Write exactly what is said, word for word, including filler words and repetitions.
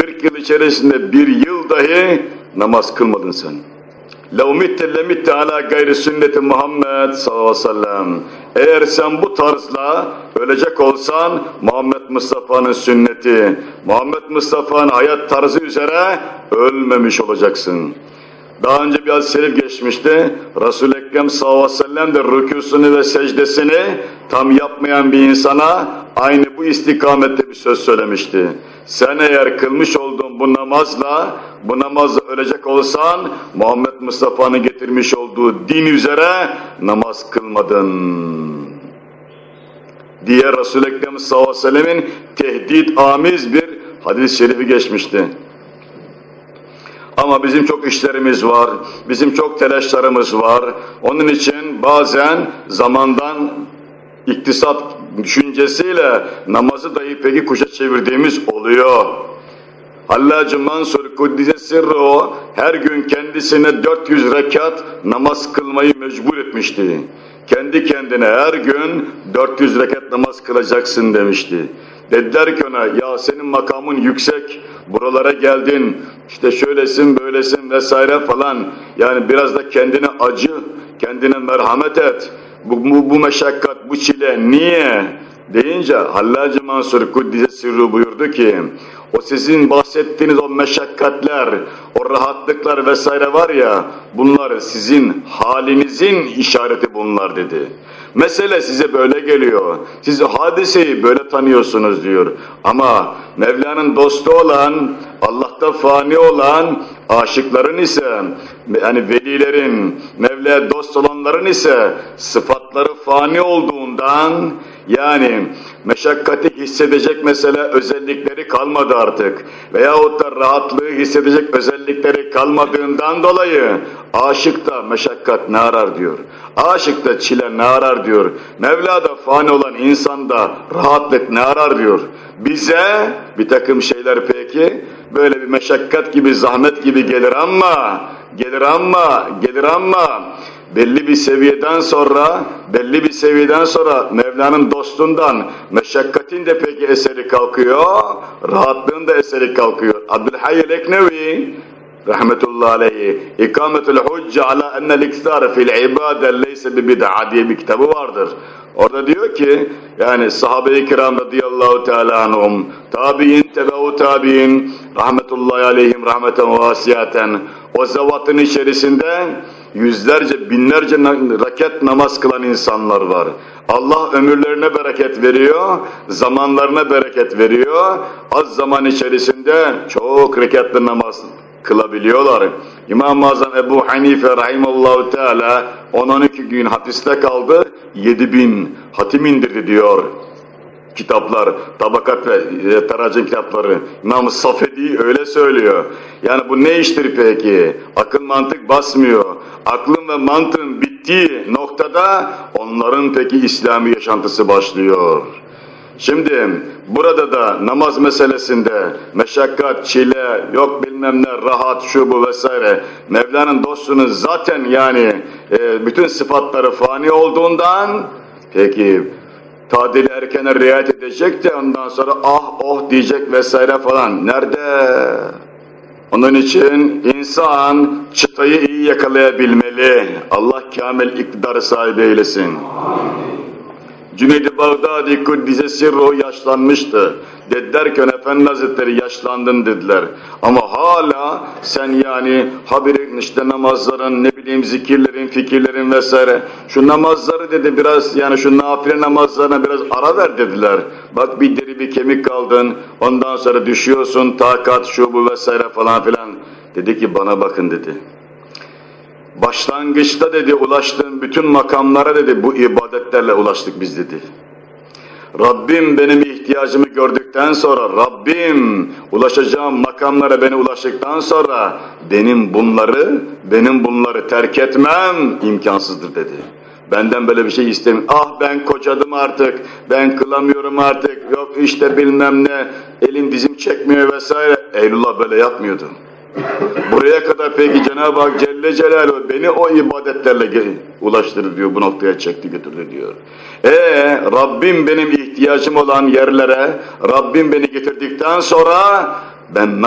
kırk yıl içerisinde bir yıl dahi namaz kılmadın sen. لَوْ مِتَّ لَمِتَّ عَلَى gayri sünneti Muhammed sallallahu aleyhi ve sellem. Eğer sen bu tarzla ölecek olsan Muhammed Mustafa'nın sünneti, Muhammed Mustafa'nın hayat tarzı üzere ölmemiş olacaksın. Daha önce bir hadis-i şerif geçmişti. Resul-i Ekrem sallallahu aleyhi ve sellem de rükûsunu ve secdesini tam yapmayan bir insana aynı bu istikamette bir söz söylemişti. Sen eğer kılmış olduğun bu namazla, bu namazla ölecek olsan Muhammed Mustafa'nın getirmiş olduğu din üzere namaz kılmadın diye Resul-i Ekrem sallallahu aleyhi ve sellemin tehdit amiz bir hadis-i şerifi geçmişti. Ama bizim çok işlerimiz var, bizim çok telaşlarımız var. Onun için bazen zamandan iktisat düşüncesiyle namazı dahi peki kuşa çevirdiğimiz oluyor. Hallacı Mansur Kuddise Sirruhu her gün kendisine dört yüz rekat namaz kılmayı mecbur etmişti. Kendi kendine her gün dört yüz rekat namaz kılacaksın demişti. Dediler ki ona, ya senin makamın yüksek, buralara geldin, işte şöylesin, böylesin vesaire falan. Yani biraz da kendine acı, kendine merhamet et. Bu, bu, bu meşakkat, bu çile niye? Deyince Hallacı Mansur Kuddise Sirruhu buyurdu ki, o sizin bahsettiğiniz o meşakkatler, o rahatlıklar vesaire var ya, bunlar sizin halinizin işareti bunlar dedi. Mesele size böyle geliyor, siz hadiseyi böyle tanıyorsunuz diyor. Ama Mevla'nın dostu olan, Allah'ta fani olan aşıkların ise, yani velilerin, Mevla'ya dost olanların ise sıfatları fani olduğundan, yani meşakkati hissedecek mesela özellikleri kalmadı artık. Veyahut da rahatlığı hissedecek özellikleri kalmadığından dolayı aşıkta meşakkat ne arar diyor. Aşıkta çile ne arar diyor. Mevla'da fani olan insanda rahatlık ne arar diyor. Bize bir takım şeyler peki böyle bir meşakkat gibi, zahmet gibi gelir ama, gelir ama, gelir ama belli bir seviyeden sonra, belli bir seviyeden sonra Mevla'nın dostundan meşakkatin de peki eseri kalkıyor, rahatlığın da eseri kalkıyor. Abdülhayy el-Eknevi rahmetullahi aleyhi İkametül Hucce ala ennel iktâre fil ibâde leyse bi bid'a diye bir kitabı vardır. Orada diyor ki, yani sahabe-i kiram radıyallahu teâlâ anhum, tabi'in, tebe-u tabi'in, rahmetullahi aleyhim rahmeten vasiyaten, o zevatın içerisinde yüzlerce, binlerce rekat namaz kılan insanlar var. Allah ömürlerine bereket veriyor, zamanlarına bereket veriyor, az zaman içerisinde çok rekatlı namaz kılabiliyorlar. İmam-ı Azam Ebu Hanife rahimallahu teala on on iki gün hapiste kaldı, yedi bin hatim indirdi diyor kitaplar, tabakat ve e, teracim kitapları. İmam-ı Safedi öyle söylüyor. Yani bu ne iştir peki? Akıl mantık basmıyor. Aklın ve mantığın bittiği noktada onların peki İslami yaşantısı başlıyor. Şimdi burada da namaz meselesinde meşakkat, çile, yok bilmem ne, rahat, şu bu vesaire, Mevla'nın dostunun zaten yani e, bütün sıfatları fani olduğundan peki tadil erkene riayet edecek de ondan sonra ah oh diyecek vesaire falan. Nerede? Onun için insan çıtayı iyi yakalayabilmeli. Allah kamil iktidarı sahibi eylesin. Cüneyd-i Bağdadi Kuddise Sirruhu yaşlanmıştı. Dediler ki Efendi Hazretleri yaşlandın dediler. Ama hala sen yani haberin işte namazların, ne bileyim zikirlerin, fikirlerin vesaire. Şu namazları dedi biraz yani şu nafile namazlarına biraz ara ver dediler. Bak bir deri bir kemik kaldın, ondan sonra düşüyorsun, takat şu bu vesaire falan filan. Dedi ki bana bakın dedi. Başlangıçta dedi ulaştığım bütün makamlara dedi bu ibadetlerle ulaştık biz dedi. Rabbim benim ihtiyacımı gördükten sonra, Rabbim ulaşacağım makamlara beni ulaştıktan sonra benim bunları, benim bunları terk etmem imkansızdır dedi. Benden böyle bir şey istemiyorum. Ah ben kocadım artık, ben kılamıyorum artık, yok işte bilmem ne, elim dizim çekmiyor vesaire. Eylullah böyle yapmıyordu. Buraya kadar peki Cenab-ı Hak Celle Celaluhu beni o ibadetlerle ulaştırdı diyor, bu noktaya çekti götürdü diyor. Ee Rabbim benim ihtiyacım olan yerlere, Rabbim beni getirdikten sonra ben